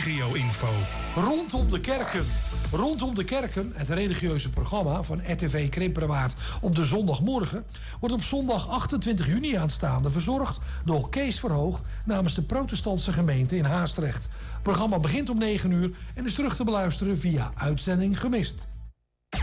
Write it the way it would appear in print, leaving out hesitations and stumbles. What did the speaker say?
regio-info. Rondom de kerken. Rondom de kerken, het religieuze programma van RTV Krimpenerwaard op de zondagmorgen, wordt op zondag 28 juni aanstaande verzorgd door Kees Verhoog namens de protestantse gemeente in Haastrecht. Het programma begint om 9 uur en is terug te beluisteren via uitzending gemist.